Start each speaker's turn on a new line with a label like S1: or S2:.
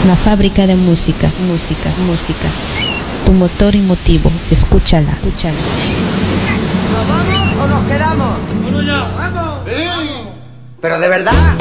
S1: La fábrica de música, música, música. Tu motor y motivo, escúchala, escúchala.
S2: ¿Nos vamos o nos quedamos?
S3: ¡Vamos ya!
S2: ¡Vamos! ¿Pero de verdad?